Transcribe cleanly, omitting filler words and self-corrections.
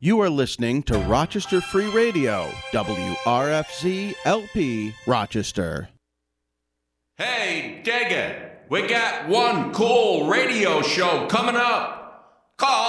You are listening to Rochester Free Radio, WRFZ LP, Rochester. Hey, dig it. We got one cool radio show coming up. Call